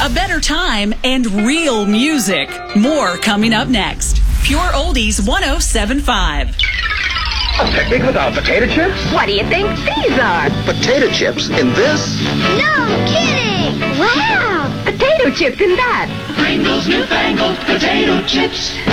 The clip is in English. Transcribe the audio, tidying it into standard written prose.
a better time, and real music. More coming up next. Pure Oldies 107.5. A picnic without potato chips? What do you think these are? Potato chips in this? No kidding! Wow! Potato chips in that. Pringles newfangled potato chips.